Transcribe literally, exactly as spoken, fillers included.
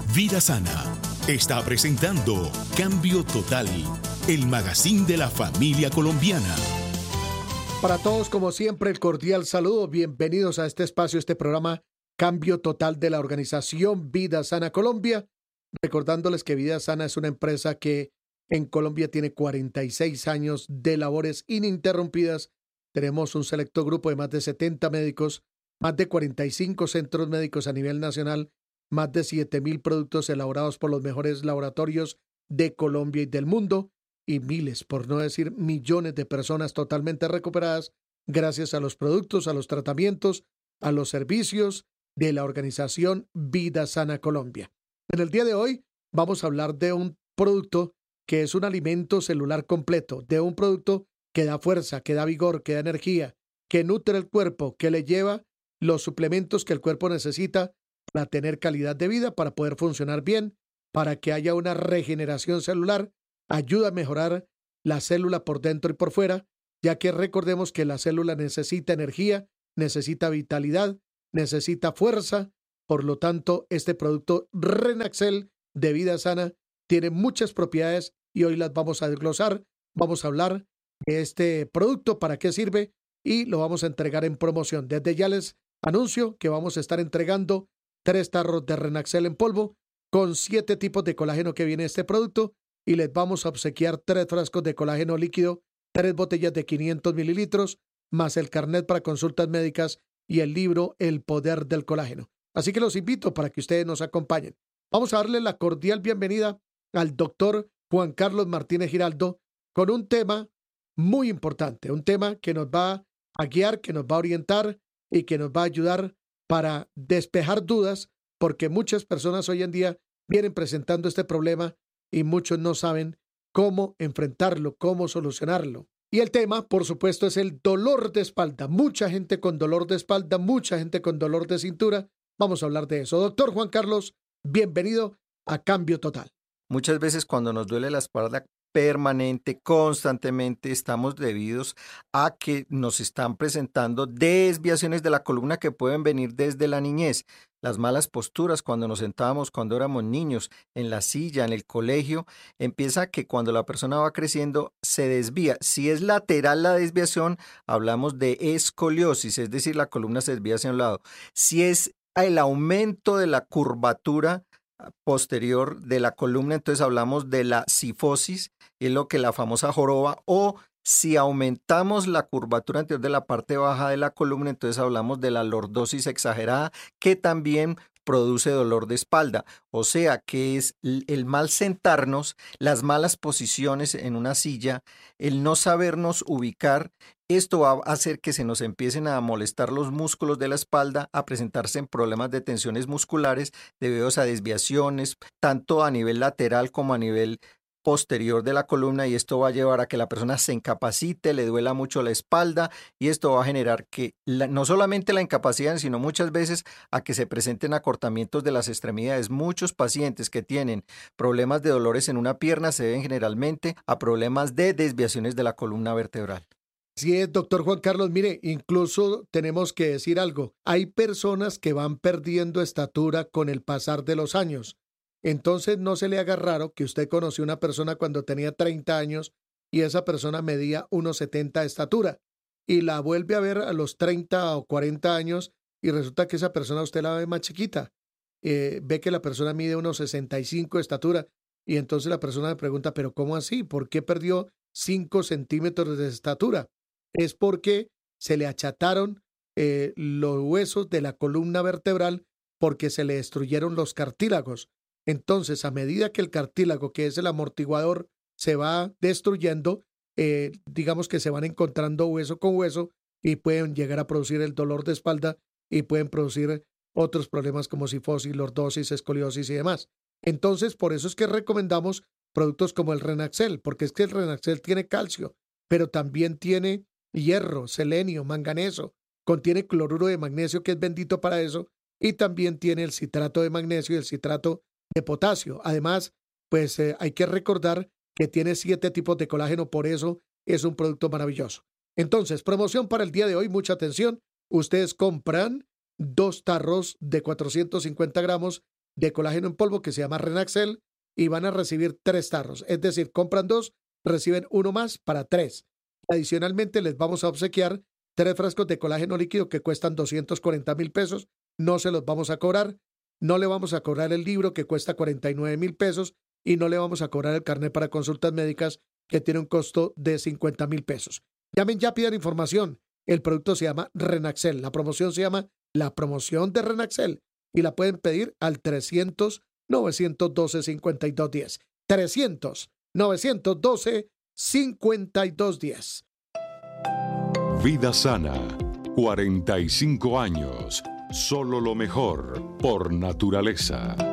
Vida Sana está presentando Cambio Total, el magazine de la familia colombiana. Para todos, como siempre, el cordial saludo. Bienvenidos a este espacio, este programa Cambio Total de la organización Vida Sana Colombia. Recordándoles que Vida Sana es una empresa que en Colombia tiene cuarenta y seis años de labores ininterrumpidas. Tenemos un selecto grupo de más de setenta médicos, más de cuarenta y cinco centros médicos a nivel nacional, más de siete mil productos elaborados por los mejores laboratorios de Colombia y del mundo, y miles, por no decir millones de personas totalmente recuperadas gracias a los productos, a los tratamientos, a los servicios de la organización Vida Sana Colombia. En el día de hoy vamos a hablar de un producto que es un alimento celular completo, de un producto que da fuerza, que da vigor, que da energía, que nutre el cuerpo, que le lleva los suplementos que el cuerpo necesita para tener calidad de vida, para poder funcionar bien, para que haya una regeneración celular, ayuda a mejorar la célula por dentro y por fuera, ya que recordemos que la célula necesita energía, necesita vitalidad, necesita fuerza. Por lo tanto, este producto Renaxel de Vida Sana tiene muchas propiedades y hoy las vamos a desglosar. Vamos a hablar de este producto, para qué sirve, y lo vamos a entregar en promoción. Desde ya les anuncio que vamos a estar entregando tres tarros de Renaxel en polvo con siete tipos de colágeno que viene este producto, y les vamos a obsequiar tres frascos de colágeno líquido, tres botellas de quinientos mililitros, más el carnet para consultas médicas y el libro El Poder del Colágeno. Así que los invito para que ustedes nos acompañen. Vamos a darle la cordial bienvenida al doctor Juan Carlos Martínez Giraldo con un tema muy importante, un tema que nos va a guiar, que nos va a orientar y que nos va a ayudar para despejar dudas, porque muchas personas hoy en día vienen presentando este problema y muchos no saben cómo enfrentarlo, cómo solucionarlo. Y el tema, por supuesto, es el dolor de espalda. Mucha gente con dolor de espalda, mucha gente con dolor de cintura. Vamos a hablar de eso. Doctor Juan Carlos, bienvenido a Cambio Total. Muchas veces cuando nos duele la espalda permanente, constantemente, estamos debidos a que nos están presentando desviaciones de la columna que pueden venir desde la niñez. Las malas posturas cuando nos sentábamos cuando éramos niños, en la silla, en el colegio, empieza que cuando la persona va creciendo se desvía. Si es lateral la desviación, hablamos de escoliosis, es decir, la columna se desvía hacia un lado. Si es el aumento de la curvatura posterior de la columna, entonces hablamos de la cifosis, es lo que la famosa joroba, o si aumentamos la curvatura anterior de la parte baja de la columna, entonces hablamos de la lordosis exagerada, que también produce dolor de espalda. O sea que es el mal sentarnos, las malas posiciones en una silla, el no sabernos ubicar. Esto va a hacer que se nos empiecen a molestar los músculos de la espalda, a presentarse en problemas de tensiones musculares debido a desviaciones, tanto a nivel lateral como a nivel posterior de la columna, y esto va a llevar a que la persona se incapacite, le duela mucho la espalda, y esto va a generar que la, no solamente la incapacidad, sino muchas veces a que se presenten acortamientos de las extremidades. Muchos pacientes que tienen problemas de dolores en una pierna se deben generalmente a problemas de desviaciones de la columna vertebral. Así es, doctor Juan Carlos. Mire, incluso tenemos que decir algo. Hay personas que van perdiendo estatura con el pasar de los años. Entonces no se le haga raro que usted conoció una persona cuando tenía treinta años y esa persona medía uno setenta de estatura, y la vuelve a ver a los treinta o cuarenta años y resulta que esa persona usted la ve más chiquita. Eh, ve que la persona mide uno sesenta y cinco de estatura y entonces la persona le pregunta, ¿pero cómo así? ¿Por qué perdió cinco centímetros de estatura? Es porque se le achataron eh, los huesos de la columna vertebral porque se le destruyeron los cartílagos. Entonces, a medida que el cartílago, que es el amortiguador, se va destruyendo, eh, digamos que se van encontrando hueso con hueso y pueden llegar a producir el dolor de espalda y pueden producir otros problemas como cifosis, lordosis, escoliosis y demás. Entonces, por eso es que recomendamos productos como el Renaxel, porque es que el Renaxel tiene calcio, pero también tiene hierro, selenio, manganeso, contiene cloruro de magnesio, que es bendito para eso, y también tiene el citrato de magnesio y el citrato de potasio. Además, pues eh, hay que recordar que tiene siete tipos de colágeno, por eso es un producto maravilloso. Entonces, promoción para el día de hoy, mucha atención. Ustedes compran dos tarros de cuatrocientos cincuenta gramos de colágeno en polvo que se llama Renaxel y van a recibir tres tarros. Es decir, compran dos, reciben uno más para tres. Adicionalmente les vamos a obsequiar tres frascos de colágeno líquido que cuestan doscientos cuarenta mil pesos. No se los vamos a cobrar. No le vamos a cobrar el libro que cuesta cuarenta y nueve mil pesos y no le vamos a cobrar el carnet para consultas médicas que tiene un costo de cincuenta mil pesos. Llamen ya, pidan información. El producto se llama Renaxel. La promoción se llama la promoción de Renaxel y la pueden pedir al trescientos, novecientos doce, cincuenta y dos diez. trescientos, novecientos doce, cincuenta y dos diez. Vida Sana, cuarenta y cinco años. Solo lo mejor por naturaleza.